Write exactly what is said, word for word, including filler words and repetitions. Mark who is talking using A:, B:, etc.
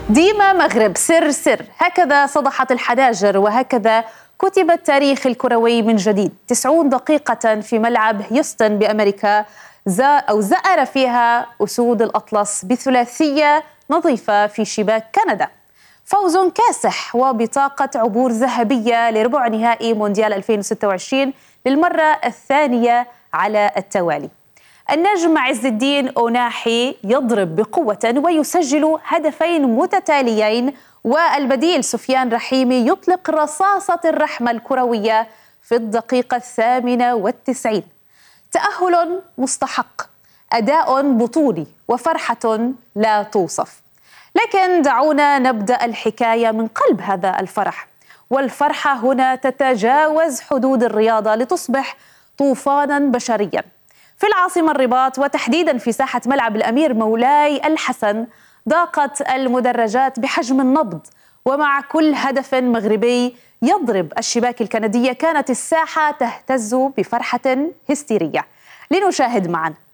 A: ديما مغرب سر سر، هكذا صدحت الحناجر وهكذا كتب التاريخ الكروي من جديد. تسعون دقيقة في ملعب هيوستن بأمريكا أو زأر فيها أسود الأطلس بثلاثية نظيفة في شباك كندا. فوز كاسح وبطاقة عبور ذهبية لربع نهائي مونديال ألفين وستة وعشرين للمرة الثانية على التوالي. النجم عز الدين أوناحي يضرب بقوة ويسجل هدفين متتاليين، والبديل سفيان رحيمي يطلق رصاصة الرحمة الكروية في الدقيقة الثامنة والتسعين. تأهل مستحق، أداء بطولي، وفرحة لا توصف. لكن دعونا نبدأ الحكاية من قلب هذا الفرح، والفرحة هنا تتجاوز حدود الرياضة لتصبح طوفانا بشريا. في العاصمة الرباط وتحديدا في ساحة ملعب الأمير مولاي الحسن ضاقت المدرجات بحجم النبض، ومع كل هدف مغربي يضرب الشباك الكندية كانت الساحة تهتز بفرحة هستيرية. لنشاهد معا.